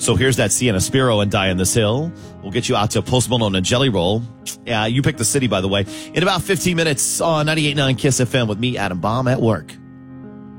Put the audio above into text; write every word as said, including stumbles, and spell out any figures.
So here's that Sienna Spiro and Die on This Hill. We'll get you out to Post Malone and Jelly Roll. Yeah, you pick the city, by the way. In about fifteen minutes on ninety-eight point nine Kiss F M with me, Adam Baum, at work.